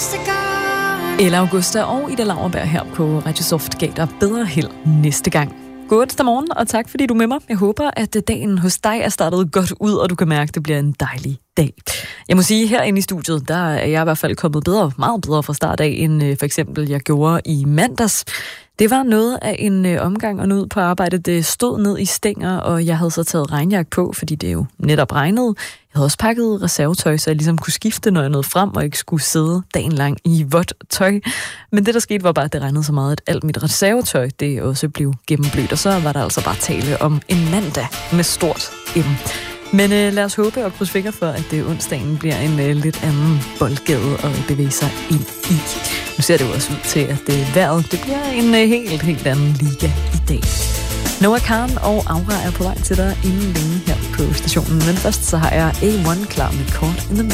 Ella Augusta og Ida Lauerberg her på Radio Soft gav dig bedre held næste gang. God onsdag morgen, og tak fordi du er med mig. Jeg håber, at dagen hos dig er startet godt ud, og du kan mærke, at det bliver en dejlig dag. Jeg må sige, herinde i studiet, der er jeg i hvert fald kommet meget bedre fra start af, end for eksempel jeg gjorde i mandags. Det var noget af en omgang og ud på arbejde. Det stod ned i stænger, og jeg havde så taget regnjakke på, fordi det jo netop regnede. Jeg havde også pakket reservetøj, så jeg ligesom kunne skifte, når jeg nåede frem, og ikke skulle sidde dagen lang i vådt tøj. Men det, der skete, var bare, at det regnede så meget, at alt mit reservetøj, det også blev gennemblødt. Og så var der altså bare tale om en mandag med stort M. Men lad os håbe og krydse fingre for, at onsdagen bliver en lidt anden boldgade at bevæge sig ind i. Nu ser det jo også ud til, at vejret det bliver en helt anden liga i dag. Noah Kahan og Aura er på vej til dig inden længe her på stationen. Men først så har jeg A1 klar med Caught in the Middle.